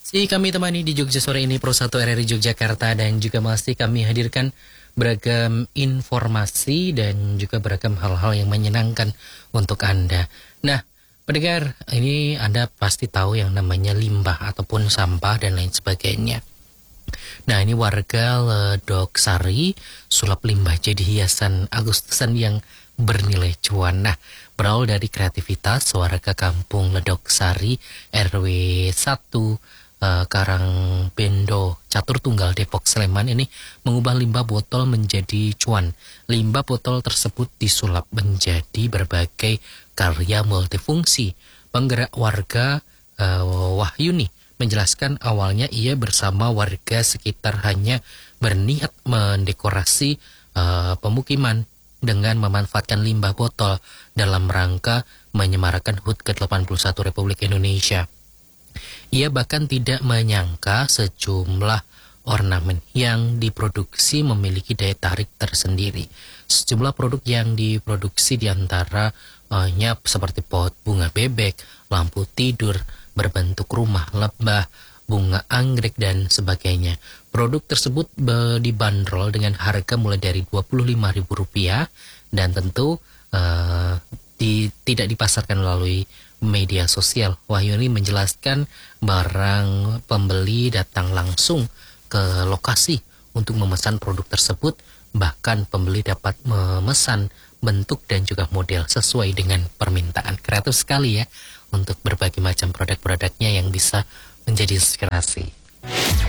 Si kami temani di Jogja sore ini Pro 1 RRI Yogyakarta dan juga masih kami hadirkan beragam informasi dan juga beragam hal-hal yang menyenangkan untuk Anda. Nah, pendengar, ini Anda pasti tahu yang namanya limbah ataupun sampah dan lain sebagainya. Nah, ini warga Ledok Sari sulap limbah jadi hiasan Agustusan yang bernilai cuan. Nah, berawal dari kreativitas warga kampung Ledok Sari RW 1 Karangbendo Catur Tunggal Depok Sleman ini mengubah limbah botol menjadi cuan. Limbah botol tersebut disulap menjadi berbagai karya multifungsi. Penggerak warga Wahyuni menjelaskan awalnya ia bersama warga sekitar hanya berniat mendekorasi pemukiman dengan memanfaatkan limbah botol dalam rangka menyemarakan HUT ke-81 Republik Indonesia. Ia bahkan tidak menyangka sejumlah ornamen yang diproduksi memiliki daya tarik tersendiri. Sejumlah produk yang diproduksi diantaranya seperti pot bunga bebek, lampu tidur, berbentuk rumah lebah, bunga anggrek, dan sebagainya. Produk tersebut dibanderol dengan harga mulai dari Rp25.000 dan tentu tidak dipasarkan melalui media sosial. Wahyuni menjelaskan barang pembeli datang langsung ke lokasi untuk memesan produk tersebut. Bahkan pembeli dapat memesan bentuk dan juga model sesuai dengan permintaan. Kreatif sekali ya untuk berbagai macam produk-produknya yang bisa menjadi inspirasi.